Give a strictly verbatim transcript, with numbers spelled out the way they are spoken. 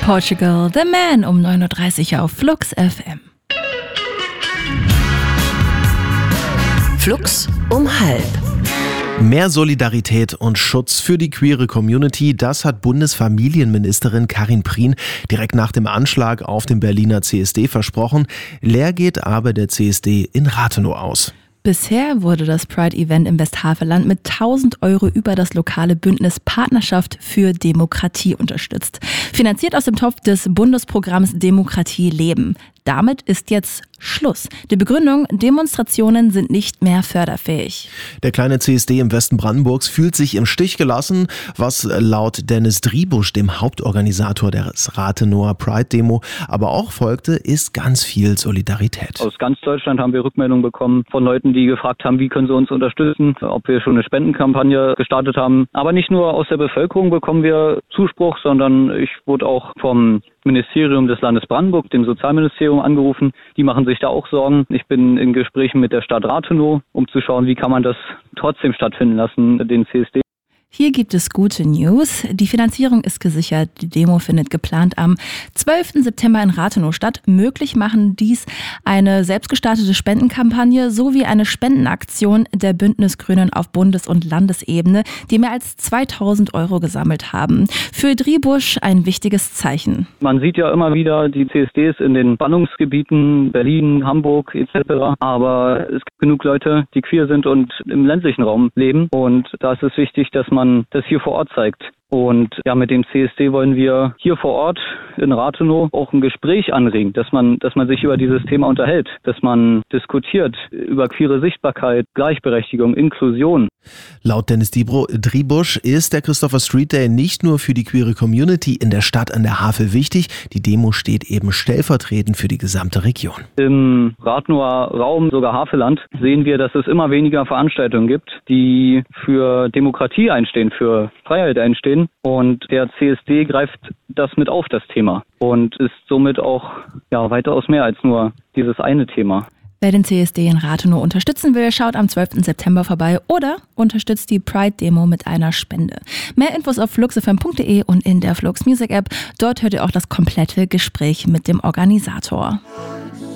Portugal, The Man um neun Uhr dreißig auf Flux F M. Flux um halb. Mehr Solidarität und Schutz für die queere Community, das hat Bundesfamilienministerin Karin Prien direkt nach dem Anschlag auf den Berliner C S D versprochen. Leer geht aber der C S D in Rathenow aus. Bisher wurde das Pride-Event im Westhaveland mit tausend Euro über das lokale Bündnis Partnerschaft für Demokratie unterstützt. Finanziert aus dem Topf des Bundesprogramms Demokratie leben. Damit ist jetzt Schluss. Die Begründung, Demonstrationen sind nicht mehr förderfähig. Der kleine C S D im Westen Brandenburgs fühlt sich im Stich gelassen, was laut Dennis Driebusch, dem Hauptorganisator der Rathenower Pride-Demo, aber auch folgte, ist ganz viel Solidarität. Aus ganz Deutschland haben wir Rückmeldungen bekommen von Leuten, die gefragt haben, wie können sie uns unterstützen, ob wir schon eine Spendenkampagne gestartet haben. Aber nicht nur aus der Bevölkerung bekommen wir Zuspruch, sondern ich wurde auch vom Ministerium des Landes Brandenburg, dem Sozialministerium, angerufen. Die machen sich da auch Sorgen. Ich bin in Gesprächen mit der Stadt Rathenow, um zu schauen, wie kann man das trotzdem stattfinden lassen, den C S D. Hier gibt es gute News. Die Finanzierung ist gesichert. Die Demo findet geplant am zwölften September in Rathenow statt. Möglich machen dies eine selbstgestartete Spendenkampagne sowie eine Spendenaktion der Bündnisgrünen auf Bundes- und Landesebene, die mehr als zweitausend Euro gesammelt haben. Für Driebusch ein wichtiges Zeichen. Man sieht ja immer wieder die C S Ds in den Ballungsgebieten, Berlin, Hamburg et cetera. Aber es gibt genug Leute, die queer sind und im ländlichen Raum leben. Und da ist es wichtig, dass man man das hier vor Ort zeigt. Und ja, mit dem C S D wollen wir hier vor Ort in Rathenow auch ein Gespräch anregen, dass man, dass man sich über dieses Thema unterhält, dass man diskutiert über queere Sichtbarkeit, Gleichberechtigung, Inklusion. Laut Dennis Driebusch ist der Christopher Street Day nicht nur für die queere Community in der Stadt an der Havel wichtig, die Demo steht eben stellvertretend für die gesamte Region. Im Rathenower Raum, sogar Havelland, sehen wir, dass es immer weniger Veranstaltungen gibt, die für Demokratie einstehen, für Freiheit einstehen. Und der C S D greift das mit auf, das Thema, und ist somit auch ja, weitaus mehr als nur dieses eine Thema. Wer den C S D in Rathenow unterstützen will, schaut am zwölften September vorbei oder unterstützt die Pride-Demo mit einer Spende. Mehr Infos auf flux f m punkt d e und in der Flux Music App. Dort hört ihr auch das komplette Gespräch mit dem Organisator.